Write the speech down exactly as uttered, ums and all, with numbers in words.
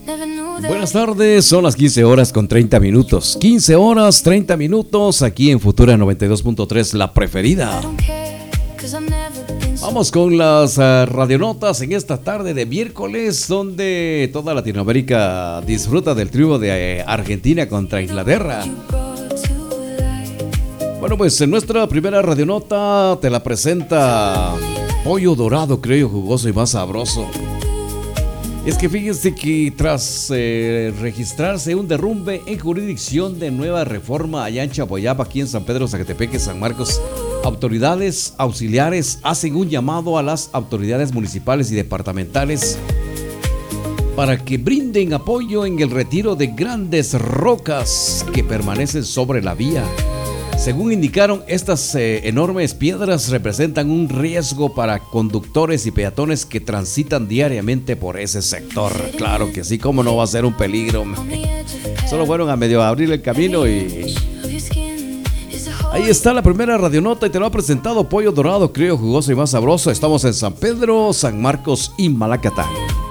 Buenas tardes, son las quince horas con treinta minutos. quince horas, treinta minutos aquí en Futura noventa y dos punto tres, la preferida. Vamos con las uh, radionotas en esta tarde de miércoles, donde toda Latinoamérica disfruta del triunfo de eh, Argentina contra Inglaterra. Bueno, pues en nuestra primera radionota te la presenta pollo dorado, creo, jugoso y más sabroso. Es que fíjense que tras eh, registrarse un derrumbe en jurisdicción de Nueva Reforma allá en Chapoyapa, aquí en San Pedro, Zacatepeque, San Marcos, autoridades auxiliares hacen un llamado a las autoridades municipales y departamentales para que brinden apoyo en el retiro de grandes rocas que permanecen sobre la vía. Según indicaron, estas eh, enormes piedras representan un riesgo para conductores y peatones que transitan diariamente por ese sector. Claro que sí, cómo no va a ser un peligro. Solo fueron a medio abrir el camino y... Ahí está la primera radionota y te lo ha presentado Pollo Dorado, creo, jugoso y más sabroso. Estamos en San Pedro, San Marcos y Malacatán.